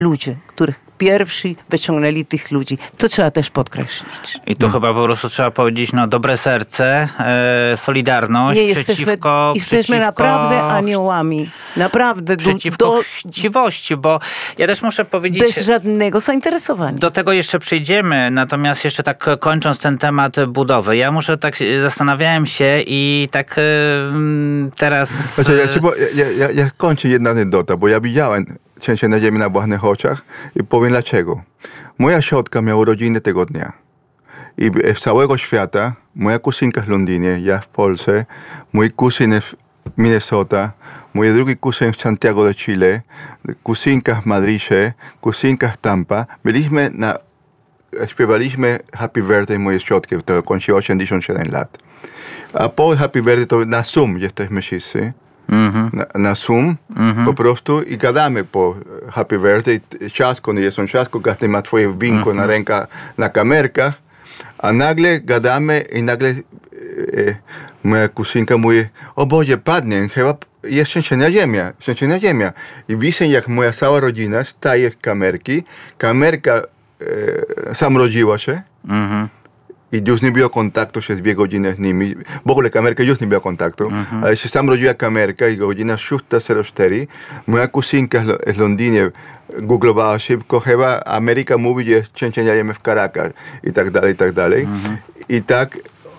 ludzie, których pierwsi wyciągnęli tych ludzi. To trzeba też podkreślić. I tu chyba po prostu trzeba powiedzieć, dobre serce, solidarność jesteśmy naprawdę aniołami. Naprawdę. Przeciwko chciwości, bo ja też muszę powiedzieć... Bez żadnego zainteresowania. Do tego jeszcze przejdziemy, natomiast jeszcze tak kończąc ten temat budowy. Ja zastanawiałem się i tak teraz... Znaczy, ja kończę jedna anegdota, bo ja widziałem Cięcie na ziemi na własnych oczach i powiem dlaczego. Moja ciotka miała urodziny tego dnia. I z całego świata, moja kuzynka w Londynie, ja w Polsce, mój kuzyn w Minnesota, mój drugi kuzyn w Santiago de Chile, kuzynka w Madrycie, kuzynka w Tampa. Śpiewaliśmy Happy Birthday mojej ciotki, to kończy 87 lat. A po Happy Birthday to na Zoom jesteśmy wszyscy. Na Zoom po prostu i gadamy po Happy Birthday. Ciasko, nie jest on ciasko, każdy ma twoje winko na rękach, na kamerkach, a nagle gadamy i nagle moja kuzynka mówi, o Boże, padnie, chyba jest trzęsienia ziemia. I widzę, jak moja cała rodzina staje w kamerki, kamerka sam rodziła się, i już nie było kontaktu przez 2 godziny z nimi. W ogóle kamerka już nie było kontaktu, ale się sam rodziła kamerka i godzina 6:04 moja kuzynka z Londynie googlowała szybko, chyba Ameryka mówi, że trzęsienia ziemi w Caracas i tak dalej, i tak dalej. I tak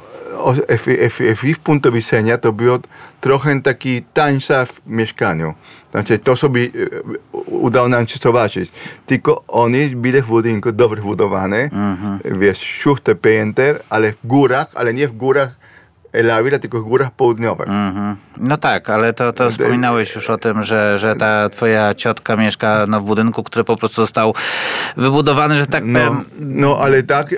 z ich punktu widzenia to było trochę taki tańca w mieszkaniu. Znaczy, to sobie udało nam się zobaczyć. Tylko oni byli w budynku dobrze budowany, wiesz, 6 pięter, ale w górach, ale nie w górach El Ávila, tylko w górach południowych. No tak, ale to wspominałeś już o tym, że ta twoja ciotka mieszka w budynku, który po prostu został wybudowany, że tak powiem... No, ale tak,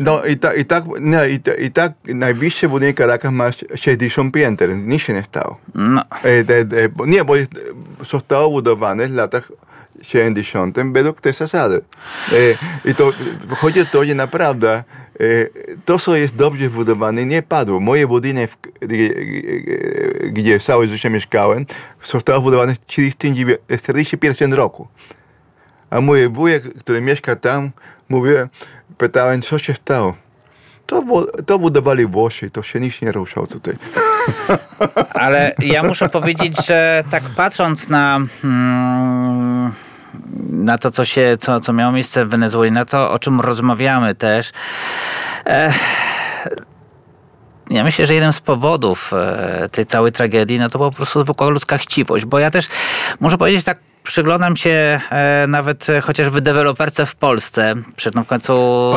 i tak najwyższy budynek Caracas ma 60 pięter, nic się nie stało. Nie, bo zostało budowane w latach 70 według tej zasady. I to chodzi o to, że naprawdę to, co jest dobrze zbudowane, nie padło. Moje budynek, gdzie całe życie mieszkałem, zostało zbudowane w 1941 roku. A mój wujek, który mieszka tam, pytałem, co się stało. To budowali Włosi, to się nic nie ruszał tutaj. Ale ja muszę powiedzieć, że tak patrząc na to, co miało miejsce w Wenezueli, na to, o czym rozmawiamy też. Ja myślę, że jeden z powodów tej całej tragedii, to po prostu zwykła ludzka chciwość, bo ja też muszę powiedzieć tak, przyglądam się nawet chociażby deweloperce w Polsce. W końcu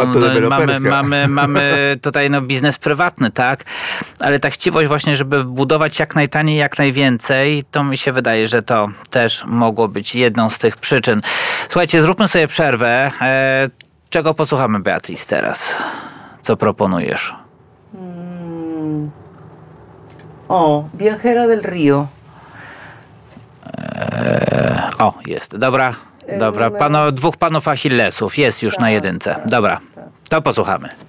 mamy tutaj biznes prywatny, tak? Ale ta chciwość właśnie, żeby budować jak najtaniej, jak najwięcej, to mi się wydaje, że to też mogło być jedną z tych przyczyn. Słuchajcie, zróbmy sobie przerwę. Czego posłuchamy, Beatriz, teraz? Co proponujesz? Viajera del Rio. Jest. Dobra. 2 panów Achillesów. Jest już na 1. Dobra, to posłuchamy.